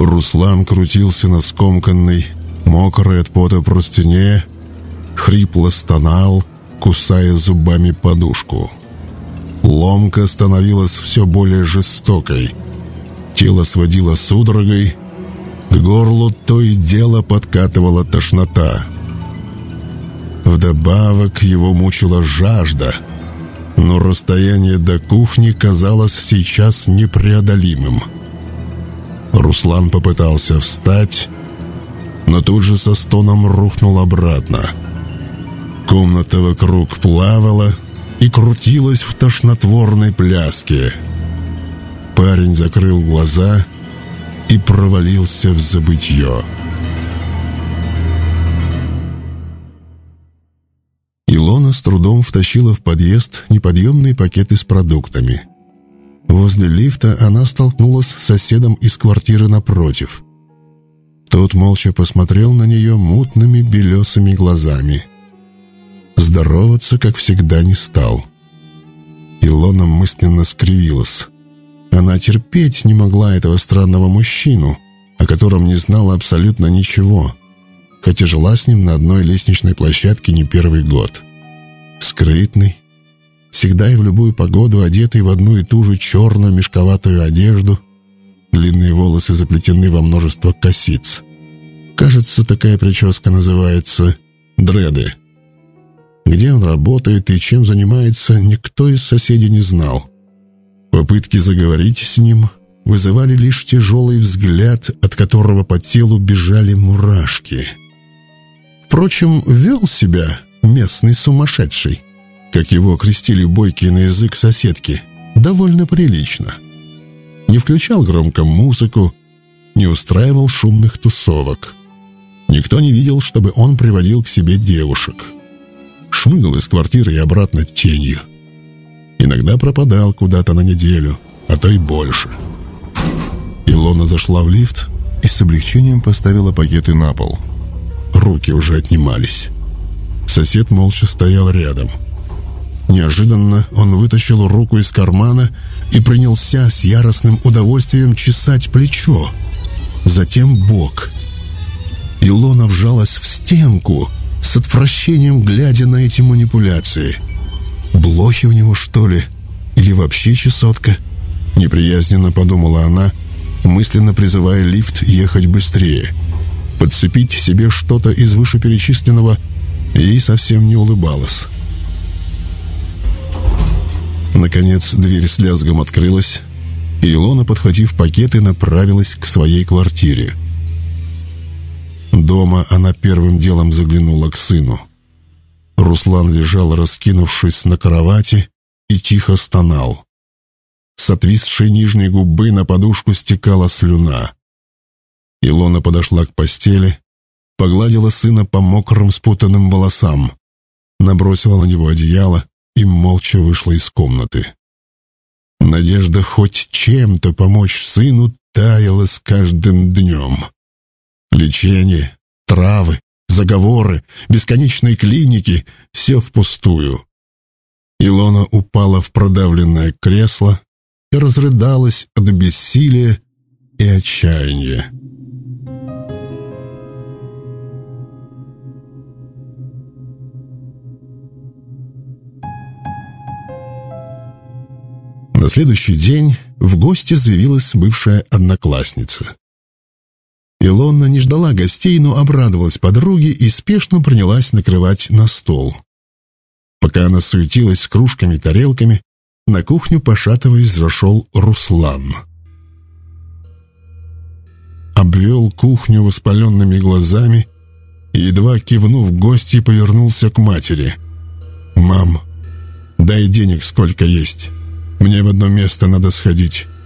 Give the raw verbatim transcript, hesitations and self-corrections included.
Руслан крутился на скомканной, мокрой от пота простыне, хрипло стонал, кусая зубами подушку. Ломка становилась все более жестокой. Тело сводило судорогой, к горлу то и дело подкатывала тошнота. Вдобавок его мучила жажда, но расстояние до кухни казалось сейчас непреодолимым. Руслан попытался встать, но тут же со стоном рухнул обратно. Комната вокруг плавала и крутилась в тошнотворной пляске. Парень закрыл глаза и провалился в забытье. Илона с трудом втащила в подъезд неподъемные пакеты с продуктами. Возле лифта она столкнулась с соседом из квартиры напротив. Тот молча посмотрел на нее мутными белесыми глазами. Здороваться, как всегда, не стал. Илона мысленно скривилась. Она терпеть не могла этого странного мужчину, о котором не знала абсолютно ничего, хотя жила с ним на одной лестничной площадке не первый год. Скрытный, всегда и в любую погоду одетый в одну и ту же черную мешковатую одежду, длинные волосы заплетены во множество косиц. Кажется, такая прическа называется дреды. Где он работает и чем занимается, никто из соседей не знал. Попытки заговорить с ним вызывали лишь тяжелый взгляд, от которого по телу бежали мурашки. Впрочем, вел себя местный сумасшедший, как его окрестили бойкие на язык соседки, довольно прилично. Не включал громко музыку, не устраивал шумных тусовок. Никто не видел, чтобы он приводил к себе девушек. Шмыгал из квартиры и обратно тенью. Иногда пропадал куда-то на неделю, а то и больше. Илона зашла в лифт и с облегчением поставила пакеты на пол. Руки уже отнимались. Сосед молча стоял рядом. Неожиданно он вытащил руку из кармана и принялся с яростным удовольствием чесать плечо, затем бок. Илона вжалась в стенку, с отвращением глядя на эти манипуляции. «Блохи у него, что ли? Или вообще чесотка?» Неприязненно подумала она, мысленно призывая лифт ехать быстрее. Подцепить себе что-то из вышеперечисленного ей совсем не улыбалось. Наконец дверь с лязгом открылась, и Илона, подхватив пакеты, направилась к своей квартире. Дома она первым делом заглянула к сыну. Руслан лежал, раскинувшись на кровати, и тихо стонал. С отвисшей нижней губы на подушку стекала слюна. Илона подошла к постели, погладила сына по мокрым спутанным волосам, набросила на него одеяло и молча вышла из комнаты. Надежда хоть чем-то помочь сыну таяла с каждым днем. Лечение, травы, заговоры, бесконечные клиники — все впустую. Илона упала в продавленное кресло и разрыдалась от бессилия и отчаяния. На следующий день в гости заявилась бывшая одноклассница. Илона не ждала гостей, но обрадовалась подруге и спешно принялась накрывать на стол. Пока она суетилась с кружками и тарелками, на кухню, пошатываясь, зашел Руслан. Обвел кухню воспаленными глазами и, едва кивнув гостье, повернулся к матери. «Мам, дай денег сколько есть. Мне в одно место надо сходить.